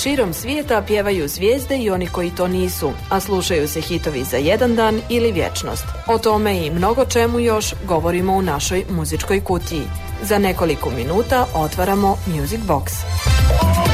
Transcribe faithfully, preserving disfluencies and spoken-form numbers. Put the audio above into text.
Širom svijeta pjevaju zvijezde i oni koji to nisu, a slušaju se hitovi za jedan dan ili vječnost. O tome i mnogo čemu još govorimo u našoj muzičkoj kutiji. Za nekoliko minuta otvaramo Music Box.